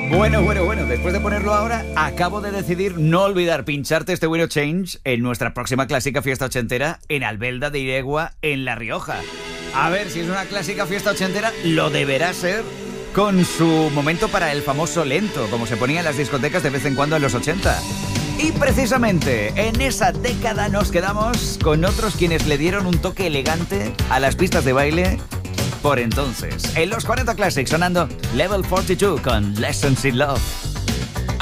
Bueno, después de ponerlo ahora, acabo de decidir no olvidar pincharte este Window Change en nuestra próxima clásica fiesta ochentera en Albelda de Iregua, en La Rioja. A ver, si es una clásica fiesta ochentera, lo deberá ser con su momento para el famoso lento, como se ponía en las discotecas de vez en cuando en los 80. Y precisamente en esa década nos quedamos con otros quienes le dieron un toque elegante a las pistas de baile por entonces. En los 40 Classics sonando Level 42 con Lessons in Love.